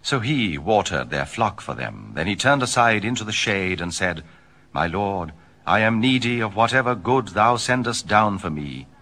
So he watered their flock for them. Then he turned aside into the shade and said, My Lord, I am needy of whatever good thou sendest down for me.